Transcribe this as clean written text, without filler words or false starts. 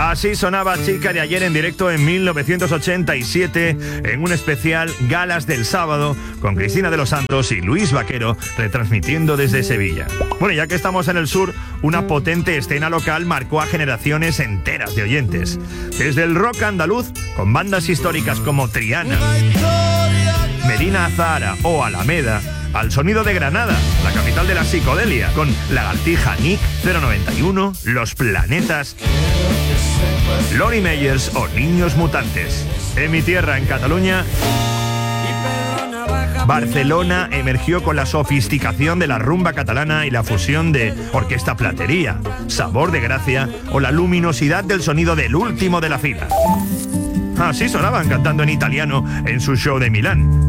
Así sonaba Chica de ayer en directo en 1987 en un especial Galas del Sábado con Cristina de los Santos y Luis Vaquero retransmitiendo desde Sevilla. Bueno, ya que estamos en el sur, una potente escena local marcó a generaciones enteras de oyentes. Desde el rock andaluz, con bandas históricas como Triana, Medina Azahara o Alameda, al sonido de Granada, la capital de la psicodelia, con Lagartija Nick, 091, Los Planetas, Lori Meyers o Niños Mutantes. En mi tierra, en Cataluña, Barcelona emergió con la sofisticación de la rumba catalana y la fusión de Orquesta Platería, Sabor de Gracia o la luminosidad del sonido del último de la fila. Así sonaban cantando en italiano en su show de Milán.